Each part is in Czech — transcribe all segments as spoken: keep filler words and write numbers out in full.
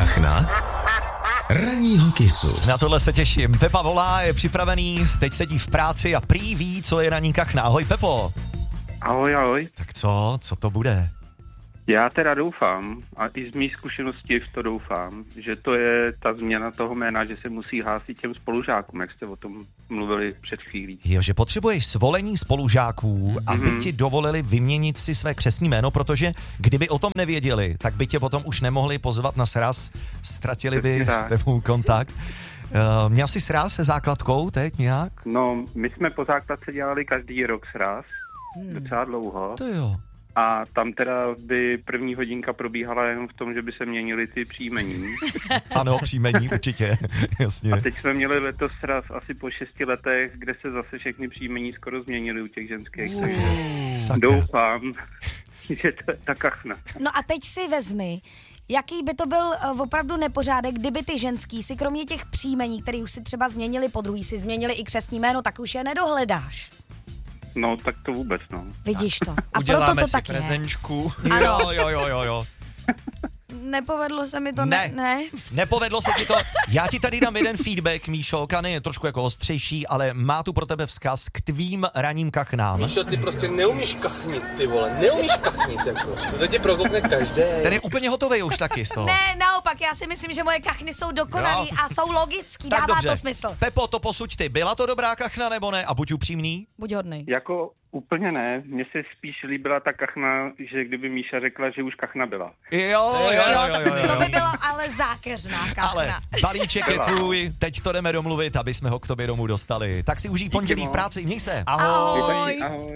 kachna ranního kisu. Na tohle se těším. Pepa volá, je připravený, teď sedí v práci a prý ví, co je ranní kachna. Ahoj, Pepo. Ahoj, ahoj. Tak co? Co to bude? Já teda doufám, a i z mých zkušeností v to doufám, že to je ta změna toho jména, že se musí hlásit těm spolužákům, jak jste o tom mluvili před chvílí. Jo, že potřebuješ svolení spolužáků, aby mm-hmm. ti dovolili vyměnit si své křestní jméno, protože kdyby o tom nevěděli, tak by tě potom už nemohli pozvat na sraz, ztratili by s tebou kontakt. Uh, měl jsi sraz se základkou teď nějak? No, my jsme po základce dělali každý rok sraz, hmm. docela dlouho. To jo. A tam teda by první hodinka probíhala jenom v tom, že by se měnily ty příjmení. Ano, příjmení, určitě, jasně. A teď jsme měli letos sraz asi po šesti letech, kde se zase všechny příjmení skoro změnily u těch ženských. Sakra. Doufám, že to je ta kachna. No a teď si vezmi, jaký by to byl uh, opravdu nepořádek, kdyby ty ženský si kromě těch příjmení, které už si třeba změnili, po druhý si změnili i křestní jméno, tak už je nedohledáš. No, tak to vůbec, no. Vidíš to. A uděláme proto to si tak prezenčku. Ano. Jo, jo, jo, jo, jo. Nepovedlo se mi to, ne. ne, ne? Nepovedlo se ti to. Já ti tady dám jeden feedback, Míšo, Kany je trošku jako ostřejší, ale má tu pro tebe vzkaz k tvým ranním kachnám. Míšo, ty prostě neumíš kachnit, ty vole, neumíš kachnit, jako. To tě prokopne každý. Ten je úplně hotový už taky z toho. Ne, naopak, já si myslím, že moje kachny jsou dokonalý jo. a jsou logický, tak dává dobře. to smysl. Pepo, to posuď ty. Byla to dobrá kachna nebo ne? A buď upřímný. Buď hodnej. Jako úplně ne, mně se spíš líbila ta kachna, že kdyby Míša řekla, že už kachna byla. Jo, jo, jo, jo, jo, jo. To by byla ale zákeřná kachna. Ale balíček je tvůj, teď to jdeme domluvit, aby jsme ho k tobě domů dostali. Tak si užij pondělí v práci, měj se. Ahoj. Ahoj. Ahoj.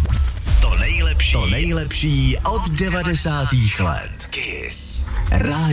To nejlepší, to nejlepší od devadesátých let. Kiss. Rádio.